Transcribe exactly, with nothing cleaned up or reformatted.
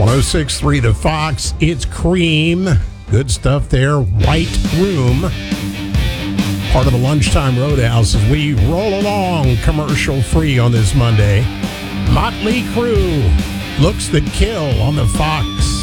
oh six point three The Fox. It's Cream. Good stuff there. White Room. Part of the Lunchtime Roadhouse as we roll along commercial free on this Monday. Motley Crue. Looks That Kill on the Fox.